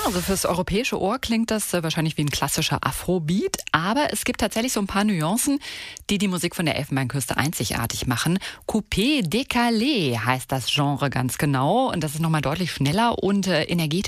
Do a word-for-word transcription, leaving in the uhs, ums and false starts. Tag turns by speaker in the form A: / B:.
A: also fürs europäische Ohr klingt das äh, wahrscheinlich wie ein klassischer Afrobeat, aber es gibt tatsächlich so ein paar Nuancen, die die Musik von der Elfenbeinküste einzigartig machen. Coupé décalé heißt das Genre ganz genau und das ist nochmal deutlich schneller und äh, energetisch.